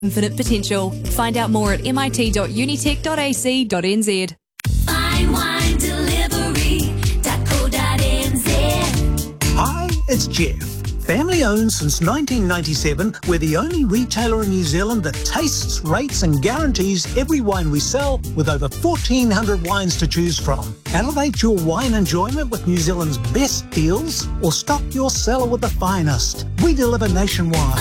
Infinite potential. Find out more at mit.unitec.ac.nz. finewinedelivery.co.nz. Hi, it's Jeff. Family owned since 1997, we're the only retailer in New Zealand that tastes, rates and guarantees every wine we sell with over 1,400 wines to choose from. Elevate your wine enjoyment with New Zealand's best deals or stock your cellar with the finest. We deliver nationwide.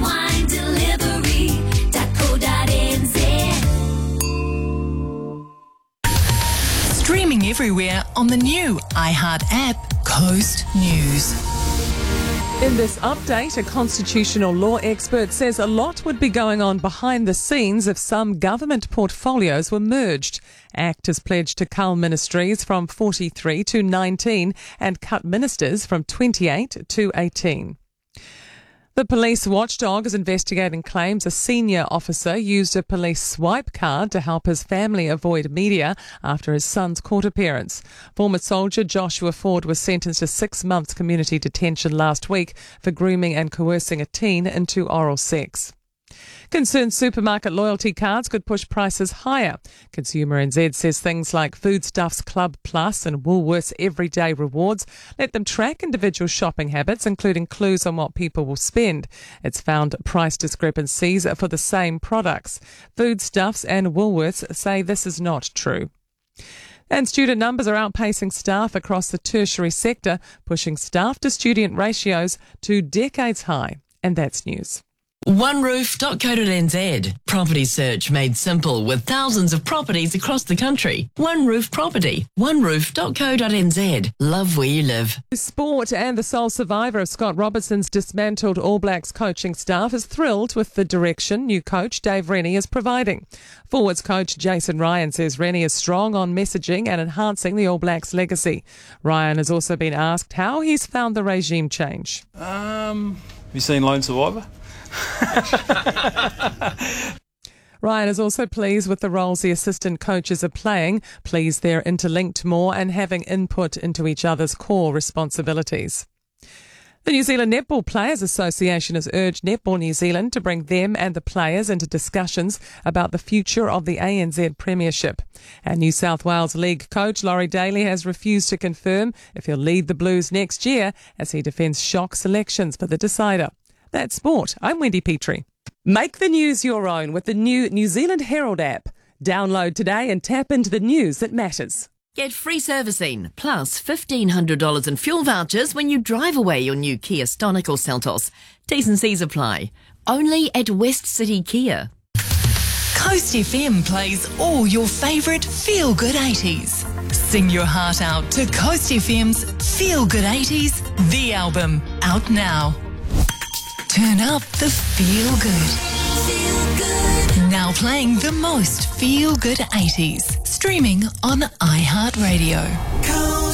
finewinedelivery.co.nz. Streaming everywhere on the new iHeart app, Coast News. In this update, a constitutional law expert says a lot would be going on behind the scenes if some government portfolios were merged. ACT has pledged to cull ministries from 43 to 19 and cut ministers from 28 to 18. The police watchdog is investigating claims a senior officer used a police swipe card to help his family avoid media after his son's court appearance. Former soldier Joshua Ford was sentenced to 6 months community detention last week for grooming and coercing a teen into oral sex. Concerned supermarket loyalty cards could push prices higher. Consumer NZ says things like Foodstuffs Club Plus and Woolworths Everyday Rewards let them track individual shopping habits, including clues on what people will spend. It's found price discrepancies for the same products. Foodstuffs and Woolworths say this is not true. And student numbers are outpacing staff across the tertiary sector, pushing staff to student ratios to decades high. And that's news. OneRoof.co.nz. Property search made simple with thousands of properties across the country. One Roof Property. OneRoof.co.nz. Love where you live. Sport, and the sole survivor of Scott Robertson's dismantled All Blacks coaching staff is thrilled with the direction new coach Dave Rennie is providing. Forwards coach Jason Ryan says Rennie is strong on messaging and enhancing the All Blacks legacy. Ryan has also been asked how he's found the regime change. Have you seen Lone Survivor? Ryan is also pleased with the roles the assistant coaches are playing, pleased they're interlinked more and having input into each other's core responsibilities. The New Zealand Netball Players Association has urged Netball New Zealand to bring them and the players into discussions about the future of the ANZ Premiership. And New South Wales League coach Laurie Daly has refused to confirm if he'll lead the Blues next year as he defends shock selections for the decider. That's sport. I'm Wendy Petrie. Make the news your own with the new New Zealand Herald app. Download today and tap into the news that matters. Get free servicing plus $1,500 in fuel vouchers when you drive away your new Kia Stonic or Seltos. T's and C's apply. Only at West City Kia. Coast FM plays all your favourite feel-good 80s. Sing your heart out to Coast FM's Feel Good 80s, the album, out now. Turn up the feel good. Now playing the most feel good 80s. Streaming on iHeartRadio.